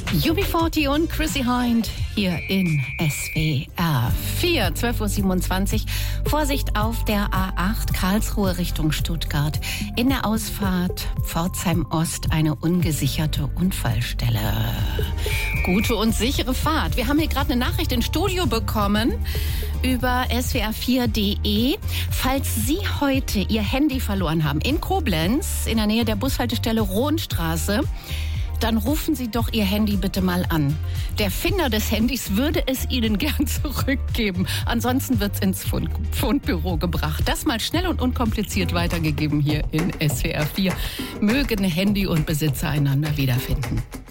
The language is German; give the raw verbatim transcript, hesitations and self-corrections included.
U B vierzig und Chrissy Hind hier in S W R vier, zwölf Uhr siebenundzwanzig. Vorsicht auf der A acht, Karlsruhe Richtung Stuttgart. In der Ausfahrt Pforzheim Ost eine ungesicherte Unfallstelle. Gute und sichere Fahrt. Wir haben hier gerade eine Nachricht ins Studio bekommen über S W R vier Punkt de. Falls Sie heute Ihr Handy verloren haben in Koblenz, in der Nähe der Bushaltestelle Rohnstraße, dann rufen Sie doch Ihr Handy bitte mal an. Der Finder des Handys würde es Ihnen gern zurückgeben. Ansonsten wird es ins Fund Fundbüro gebracht. Das mal schnell und unkompliziert weitergegeben hier in S W R vier. Mögen Handy und Besitzer einander wiederfinden.